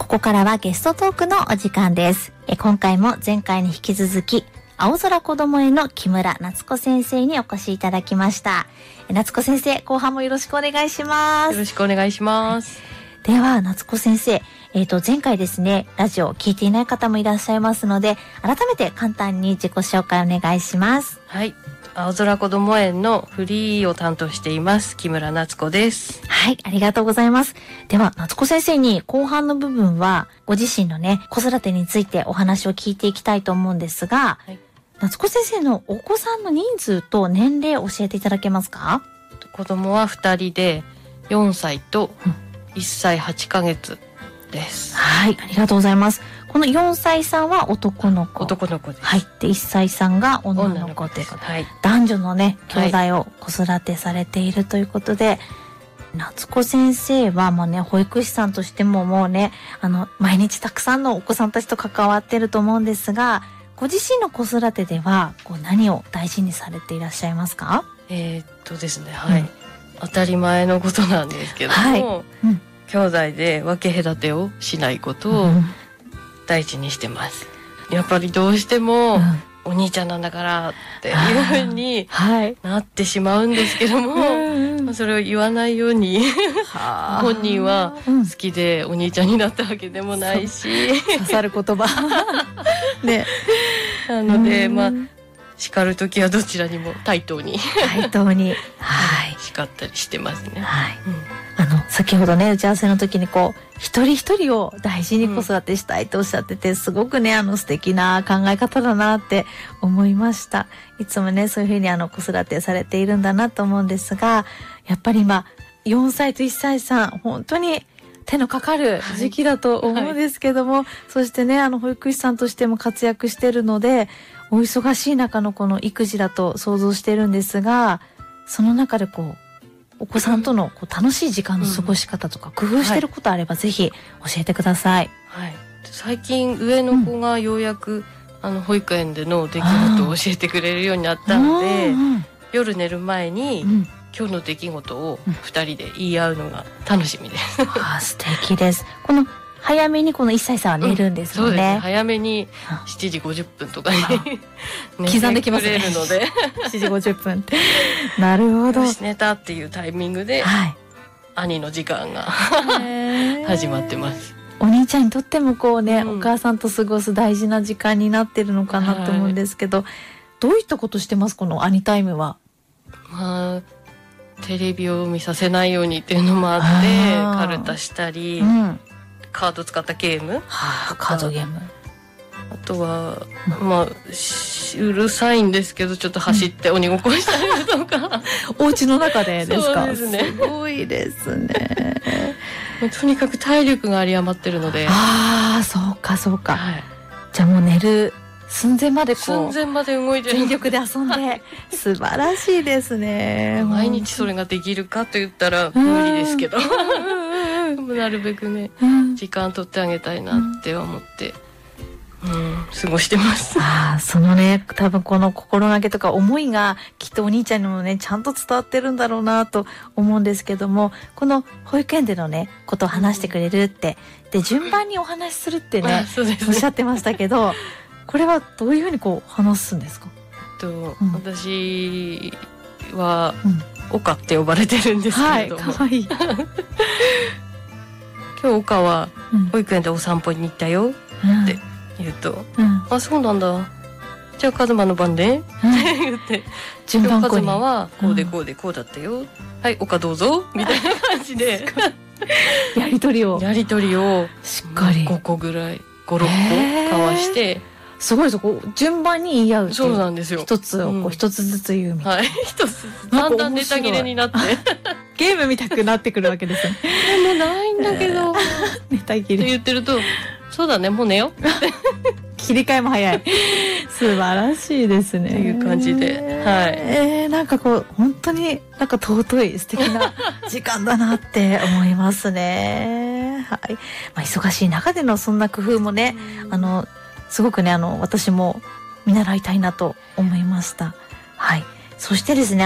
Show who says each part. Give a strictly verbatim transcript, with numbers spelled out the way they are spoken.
Speaker 1: ここからはゲストトークのお時間です。え今回も前回に引き続き青空こども園の木村夏子先生にお越しいただきました。夏子先生、後半もよろしくお願いします。
Speaker 2: よろしくお願いします。
Speaker 1: では夏子先生、えーと前回ですね、ラジオを聞いていない方もいらっしゃいますので、改めて簡単に自己紹介お願いします。
Speaker 2: はい、青空こども園のフリーを担当しています木村夏子です。
Speaker 1: はい、ありがとうございます。では夏子先生に後半の部分はご自身のね子育てについてお話を聞いていきたいと思うんですが、はい、夏子先生のお子さんの人数と年齢を教えていただけますか？
Speaker 2: 子供はふたりでよんさいといっさいはちかげつです、
Speaker 1: うん、はい、ありがとうございます。このよんさいさんは男の子
Speaker 2: 男の子です。
Speaker 1: はい、でいっさいさんが女の子ということで、はい、男女のね兄弟を子育てされているということで、はい、夏子先生はもうね保育士さんとしてももうねあの毎日たくさんのお子さんたちと関わってると思うんですが、ご自身の子育てではこう何を大事にされていらっしゃいますか？
Speaker 2: えー、っとですねはい、うん、当たり前のことなんですけども、はい、うん、兄弟で分け隔てをしないことを大事にしてます、うん、やっぱりどうしても、うん、お兄ちゃんなんだからっていうふうになってしまうんですけども、はい、それを言わないように本人は好きでお兄ちゃんになったわけでもないし、
Speaker 1: 刺さる言葉
Speaker 2: ね、なのでまあ叱るときはどちらにも対等に
Speaker 1: 対等に、はい、
Speaker 2: 叱ったりしてますね。
Speaker 1: はい、うん、あの先ほどね打ち合わせの時にこう一人一人を大事に子育てしたいとおっしゃってて、うん、すごくねあの素敵な考え方だなって思いました。いつもねそういうふうにあの子育てされているんだなと思うんですが、やっぱり今よんさいといっさいさん本当に手のかかる時期だと思うんですけども、はいはい、そしてねあの保育士さんとしても活躍しているのでお忙しい中のこの育児だと想像してるんですが、その中でこうお子さんとのこう楽しい時間の過ごし方とか工夫してることあればぜひ教えてください。
Speaker 2: はい、最近上の子がようやく、うん、あの保育園での出来事を教えてくれるようになったので、夜寝る前に、うん、今日の出来事をふたりで言い合うのが楽しみです、うん、
Speaker 1: あ素敵です。この早めにこのいっさいさんは寝るんですもんね、うん、そうですね。
Speaker 2: 早めにしちじごじゅっぷんとかに
Speaker 1: 刻んできますね。
Speaker 2: 寝てくれるので
Speaker 1: しちじごじゅっぷんってなるほど。
Speaker 2: よし寝たっていうタイミングで、はい、兄の時間が始まってます。
Speaker 1: お兄ちゃんにとってもこうね、うん、お母さんと過ごす大事な時間になってるのかなと思うんですけど、はい、どういったことしてますこの兄タイムは？
Speaker 2: まあテレビを見させないようにっていうのもあってカルタしたり、うん、カード使ったゲーム、
Speaker 1: はあ、カードゲーム、
Speaker 2: あとは、うん、まあうるさいんですけどちょっと走って鬼ごっこしたりとか、
Speaker 1: うん、お家の中でですか？
Speaker 2: そうですね。
Speaker 1: すごいですね
Speaker 2: とにかく体力が有り余ってるので。
Speaker 1: ああそうかそうか、はい、じゃあもう寝る寸前までこう
Speaker 2: 寸前まで動いてる、
Speaker 1: 全力で遊んで素晴らしいですね
Speaker 2: 毎日それができるかと言ったら無理ですけどなるべくね、うん、時間取ってあげたいなって思って、うんうん、過ごしてます。
Speaker 1: あそのね多分この心がけとか思いがきっとお兄ちゃんにもねちゃんと伝わってるんだろうなと思うんですけども、この保育園でのねことを話してくれるって、うん、で順番にお話しするってねおっしゃってましたけどこれはどういうふうにこう話すんですか？
Speaker 2: と、うん、私は、うん、岡って呼ばれてるんですけれども、はい、かわいい今日岡は保育園でお散歩に行ったよって言うと、うん、あそうなんだじゃあカズマの番ね、うん、って言って順番カズマはこうでこうでこうだったよ、うん、はい岡どうぞみたいな感じで
Speaker 1: やりとりを
Speaker 2: やりとりを
Speaker 1: しっかり
Speaker 2: ごこぐらいごろっこ交わして
Speaker 1: すごいですこう順番に言い合う。
Speaker 2: そうなんですよ。
Speaker 1: 一つをこう一つずつ言うみたいな、うん、
Speaker 2: はい一つだんだんネタ切れになって
Speaker 1: ゲーム見たくなってくるわけですよね
Speaker 2: もうないんだけど
Speaker 1: ネタ切れ
Speaker 2: って言ってるとそうだねもう寝よ
Speaker 1: 切り替えも早い素晴らしいですね
Speaker 2: っていう感じで、はい
Speaker 1: えー、なんかこう本当になんか尊い素敵な時間だなって思いますねはい、まあ、忙しい中でのそんな工夫もねあのすごくねあの私も見習いたいなと思いました。はい。そしてですね